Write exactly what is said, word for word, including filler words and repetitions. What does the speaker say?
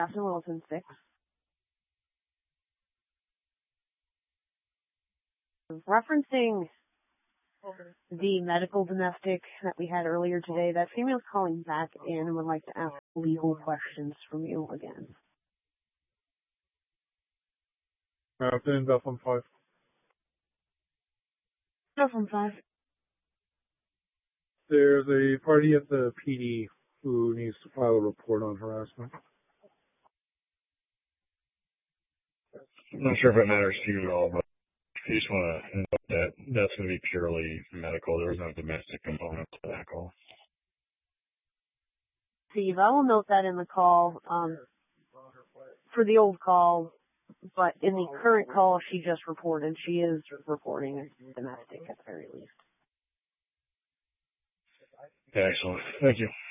Captain Wilson six. Referencing the medical domestic that we had earlier today, that female's calling back in and would like to ask legal questions from you again. Captain, Bethlehem five. Bethlehem five. There's a party at the P D who needs to file a report on harassment. I'm not sure if it matters to you at all, but if you just want to note that that's going to be purely medical. There was no domestic component to that call. Steve, I will note that in the call, um, for the old call, but in the current call she just reported, she is reporting domestic at the very least. Excellent. Thank you.